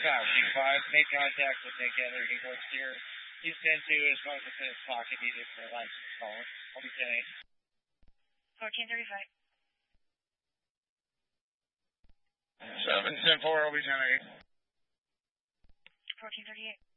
Tower 5, make contact with Nick Heather. He works here. He's 10-2 as long as it's in his pocket. He's just a license caller. I'll be 10-8. 1435. 7-10-4, I'll be 10-8. 1438.